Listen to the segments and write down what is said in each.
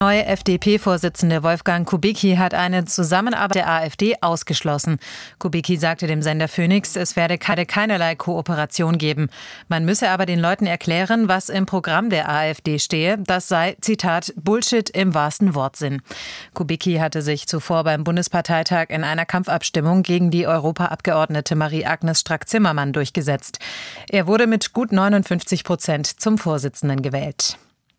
Neue FDP-Vorsitzende Wolfgang Kubicki hat eine Zusammenarbeit der AfD ausgeschlossen. Kubicki sagte dem Sender Phoenix, es werde keinerlei Kooperation geben. Man müsse aber den Leuten erklären, was im Programm der AfD stehe. Das sei, Zitat, Bullshit im wahrsten Wortsinn. Kubicki hatte sich zuvor beim Bundesparteitag in einer Kampfabstimmung gegen die Europaabgeordnete Marie-Agnes Strack-Zimmermann durchgesetzt. Er wurde mit gut 59% zum Vorsitzenden gewählt.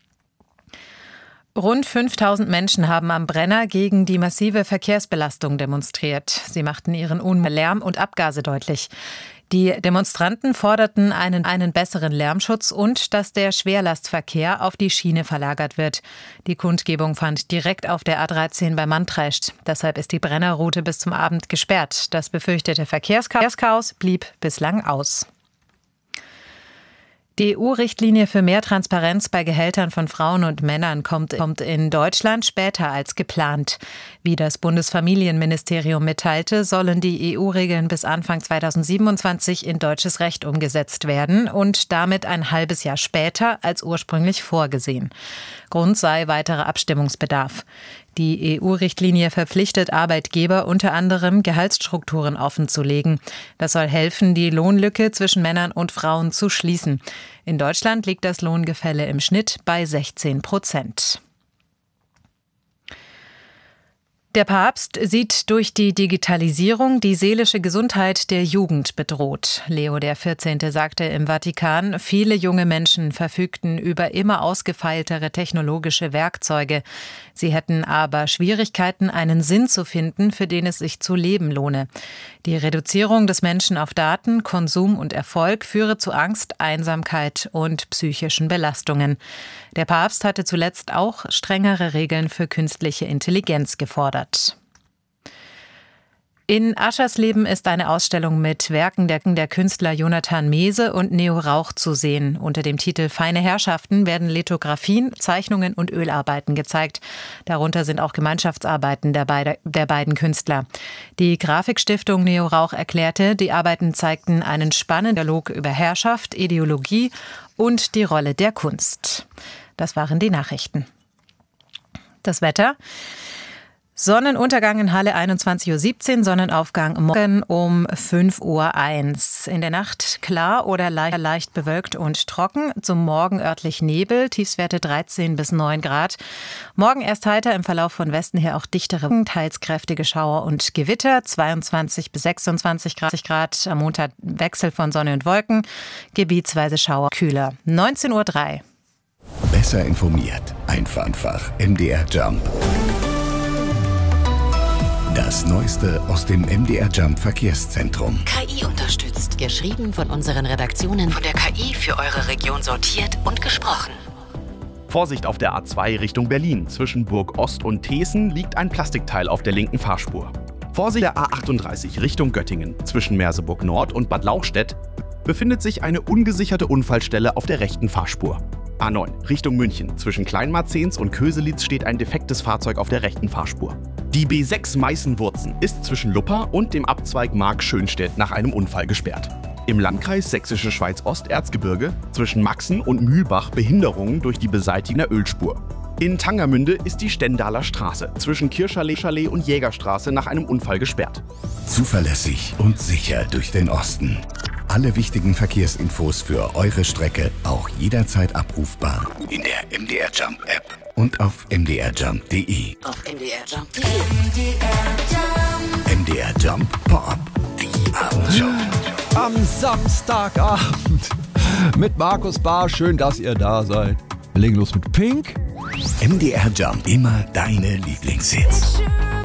Rund 5000 Menschen haben am Brenner gegen die massive Verkehrsbelastung demonstriert. Sie machten ihren Lärm und Abgase deutlich. Die Demonstranten forderten einen besseren Lärmschutz und dass der Schwerlastverkehr auf die Schiene verlagert wird. Die Kundgebung fand direkt auf der A13 bei Mantrecht. Deshalb ist die Brennerroute bis zum Abend gesperrt. Das befürchtete Verkehrschaos blieb bislang aus. Die EU-Richtlinie für mehr Transparenz bei Gehältern von Frauen und Männern kommt in Deutschland später als geplant. Wie das Bundesfamilienministerium mitteilte, sollen die EU-Regeln bis Anfang 2027 in deutsches Recht umgesetzt werden und damit ein halbes Jahr später als ursprünglich vorgesehen. Grund sei weiterer Abstimmungsbedarf. Die EU-Richtlinie verpflichtet Arbeitgeber unter anderem, Gehaltsstrukturen offenzulegen. Das soll helfen, die Lohnlücke zwischen Männern und Frauen zu schließen. In Deutschland liegt das Lohngefälle im Schnitt bei 16%. Der Papst sieht durch die Digitalisierung die seelische Gesundheit der Jugend bedroht. Leo XIV. Sagte im Vatikan, viele junge Menschen verfügten über immer ausgefeiltere technologische Werkzeuge. Sie hätten aber Schwierigkeiten, einen Sinn zu finden, für den es sich zu leben lohne. Die Reduzierung des Menschen auf Daten, Konsum und Erfolg führe zu Angst, Einsamkeit und psychischen Belastungen. Der Papst hatte zuletzt auch strengere Regeln für künstliche Intelligenz gefordert. In Aschersleben ist eine Ausstellung mit Werken der Künstler Jonathan Mese und Neo Rauch zu sehen. Unter dem Titel Feine Herrschaften werden Lithografien, Zeichnungen und Ölarbeiten gezeigt. Darunter sind auch Gemeinschaftsarbeiten der beiden Künstler. Die Grafikstiftung Neo Rauch erklärte, die Arbeiten zeigten einen spannenden Dialog über Herrschaft, Ideologie und die Rolle der Kunst. Das waren die Nachrichten. Das Wetter. Sonnenuntergang in Halle 21.17 Uhr, Sonnenaufgang morgen um 5.01 Uhr. In der Nacht klar oder leicht bewölkt und trocken. Zum Morgen örtlich Nebel, Tiefstwerte 13 bis 9 Grad. Morgen erst heiter, im Verlauf von Westen her auch dichtere, teils kräftige Schauer und Gewitter, 22 bis 26 Grad. Am Montag Wechsel von Sonne und Wolken, gebietsweise Schauer, kühler. 19.03 Uhr. Besser informiert, einfach. MDR Jump. Das Neueste aus dem MDR Jump Verkehrszentrum. KI unterstützt. Geschrieben von unseren Redaktionen. Von der KI für eure Region sortiert und gesprochen. Vorsicht auf der A2 Richtung Berlin. Zwischen Burg Ost und Thesen liegt ein Plastikteil auf der linken Fahrspur. Vorsicht der A38 Richtung Göttingen. Zwischen Merseburg Nord und Bad Lauchstädt befindet sich eine ungesicherte Unfallstelle auf der rechten Fahrspur. A9 Richtung München. Zwischen Kleinmarzens und Köselitz steht ein defektes Fahrzeug auf der rechten Fahrspur. Die B6 Meißen-Wurzen ist zwischen Luppa und dem Abzweig Mark-Schönstedt nach einem Unfall gesperrt. Im Landkreis Sächsische Schweiz-Ost-Erzgebirge zwischen Maxen und Mühlbach Behinderungen durch die Beseitigung der Ölspur. In Tangermünde ist die Stendaler Straße zwischen Kirschallee und Jägerstraße nach einem Unfall gesperrt. Zuverlässig und sicher durch den Osten. Alle wichtigen Verkehrsinfos für eure Strecke auch jederzeit abrufbar in der MDR Jump App und auf mdrjump.de. Auf mdrjump.de. MDR Jump Pop-up, die Abendshow. Am Samstagabend mit Markus Bahr. Schön, dass ihr da seid. Wir legen los mit Pink. MDR Jump, immer deine Lieblingshits.